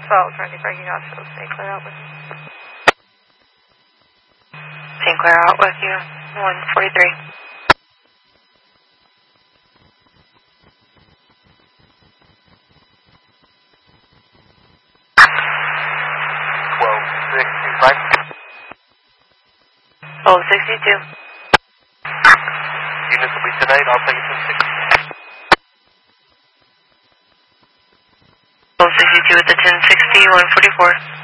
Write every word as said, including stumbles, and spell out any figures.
twelve twenty-four, you got to Saint Clair out with you. Saint Clair out with you, one forty-three. twelve sixty-five. twelve sixty-two. Units will be tonight, I'll take ten sixty. twelve sixty-two with the ten sixty, one forty-four.